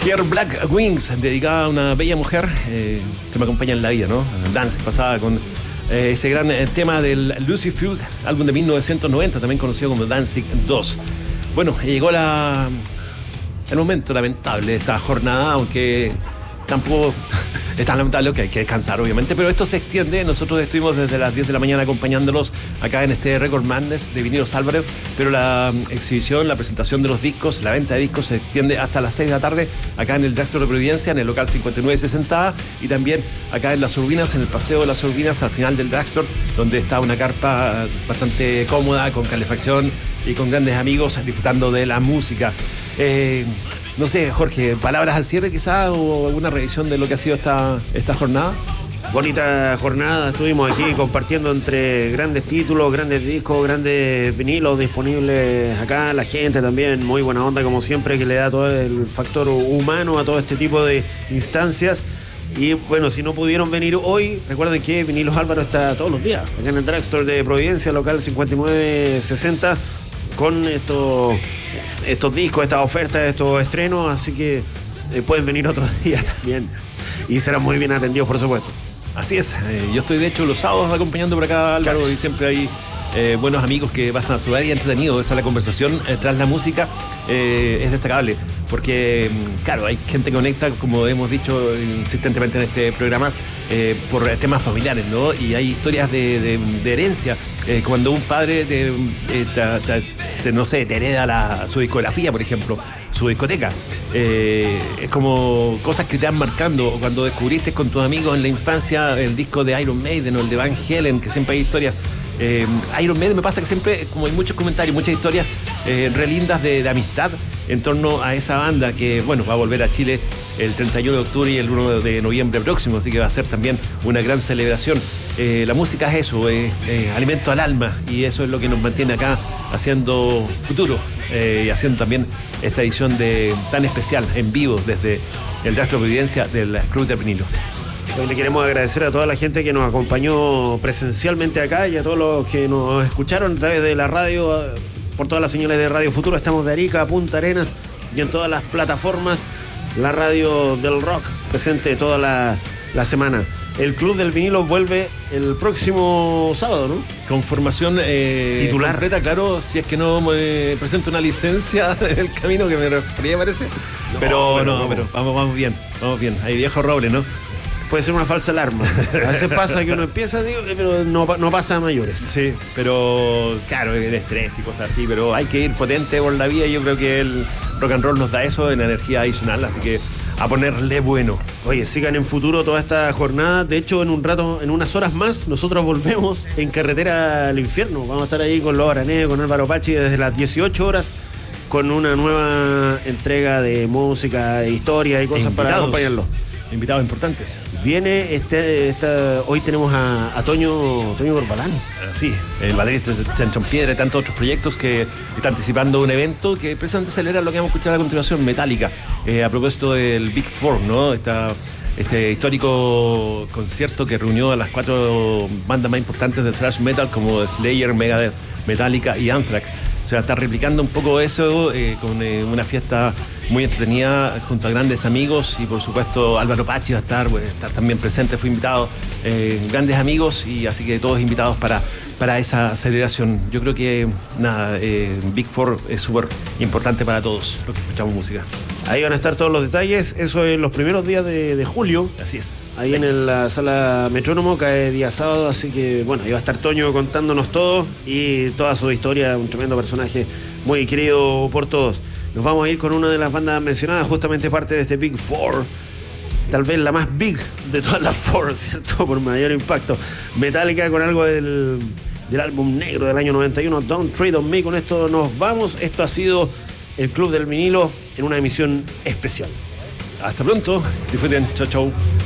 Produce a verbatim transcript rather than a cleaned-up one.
Pierre Black Wings, dedicada a una bella mujer eh, que me acompaña en la vida, ¿no? Dance pasada con eh, ese gran eh, tema del Lucy Fugue, álbum de mil novecientos noventa, también conocido como Danzig dos. Bueno, llegó la, el momento lamentable de esta jornada, aunque tampoco es tan lamentable que hay que descansar, obviamente, pero esto se extiende. Nosotros estuvimos desde las diez de la mañana acompañándolos acá en este Record Madness de Vinilos Álvarez, pero la exhibición, la presentación de los discos, la venta de discos se extiende hasta las seis de la tarde acá en el Dragstore de Providencia, en el local cincuenta y nueve sesenta, y también acá en Las Urbinas, en el Paseo de Las Urbinas, al final del Dragstore, donde está una carpa bastante cómoda, con calefacción y con grandes amigos disfrutando de la música. Eh, No sé, Jorge, palabras al cierre quizás o alguna revisión de lo que ha sido esta, esta jornada. Bonita jornada, estuvimos aquí compartiendo entre grandes títulos, grandes discos, grandes vinilos disponibles acá, la gente también, muy buena onda como siempre, que le da todo el factor humano a todo este tipo de instancias. Y bueno, si no pudieron venir hoy, recuerden que Vinilos Álvaro está todos los días acá en el Dragstore de Providencia, local cincuenta y nueve sesenta, con estos, estos discos, estas ofertas, estos estrenos, así que eh, pueden venir otros días también y serán muy bien atendidos, por supuesto. Así es, eh, yo estoy de hecho los sábados acompañando por acá, Álvaro, claro. Y siempre hay eh, buenos amigos que pasan a su área, entretenido, esa es la conversación eh, tras la música, eh, es destacable, porque claro, hay gente que conecta, como hemos dicho insistentemente en este programa, eh, por temas familiares, ¿no? Y hay historias de, de, de herencia. Eh, cuando un padre te, te, te, te, no sé, te hereda la, su discografía, por ejemplo, su discoteca, eh, es como cosas que te van marcando. O cuando descubriste con tus amigos en la infancia el disco de Iron Maiden o el de Van Halen, que siempre hay historias. eh, Iron Maiden me pasa que siempre, como hay muchos comentarios, muchas historias eh, re lindas de, de amistad en torno a esa banda que, bueno, va a volver a Chile el treinta y uno de octubre y el uno de noviembre próximo, así que va a ser también una gran celebración. Eh, la música es eso, es eh, alimento al alma, y eso es lo que nos mantiene acá haciendo futuro eh, y haciendo también esta edición de, tan especial en vivo desde el Dragstore de Providencia del Club de Vinilo. Hoy le queremos agradecer a toda la gente que nos acompañó presencialmente acá y a todos los que nos escucharon a través de la radio, por todas las señales de Radio Futuro. Estamos de Arica a Punta Arenas y en todas las plataformas. La radio del rock presente toda la, la semana. El Club del Vinilo vuelve el próximo sábado, ¿no? Con formación eh, titular. Completa, claro, si es que no me presento una licencia en el camino que me refería, parece. No, pero, pero no, no, pero vamos, vamos bien, vamos bien. Hay viejo roble, ¿no? Puede ser una falsa alarma. A veces pasa que uno empieza, digo, pero no, no pasa a mayores. Sí, pero claro, el estrés y cosas así, pero hay que ir potente por la vida y yo creo que el rock and roll nos da eso, en energía adicional, así que a ponerle bueno. Oye, sigan en Futuro toda esta jornada. De hecho, en un rato, en unas horas más, nosotros volvemos en Carretera al Infierno. Vamos a estar ahí con Los Aranés, con Álvaro Pachi desde las dieciocho horas, con una nueva entrega de música, de historia y cosas para acompañarlo. Invitados importantes. Viene este, esta, hoy tenemos a, a Toño, Toño Corbalán. Sí, el baterista de Chanchón Piedra y tantos otros proyectos que está anticipando un evento que precisamente celebra lo que vamos a escuchar a continuación, Metallica. Eh, a propósito del Big Four, ¿no? Esta, este histórico concierto que reunió a las cuatro bandas más importantes del thrash metal como Slayer, Megadeth, Metallica y Anthrax. O sea, está replicando un poco eso eh, con eh, una fiesta muy entretenida junto a grandes amigos, y por supuesto Álvaro Pachi va a estar, pues, estar también presente, fue invitado, eh, grandes amigos, y así que todos invitados para, para esa celebración. Yo creo que nada, eh, Big Four es súper importante para todos los que escuchamos música. Ahí van a estar todos los detalles, eso en los primeros días de, de julio. Así es. Ahí seis. En la sala Metrónomo, cae día sábado, así que bueno, ahí va a estar Toño contándonos todo y toda su historia, un tremendo personaje muy querido por todos. Nos vamos a ir con una de las bandas mencionadas, justamente parte de este Big Four, tal vez la más big de todas las Four, ¿cierto? Por mayor impacto. Metallica con algo del, del álbum negro del año noventa y uno, Don't Tread on Me. Con esto nos vamos. Esto ha sido el Club del Vinilo en una emisión especial. Hasta pronto. Disfruten. Chau, chau.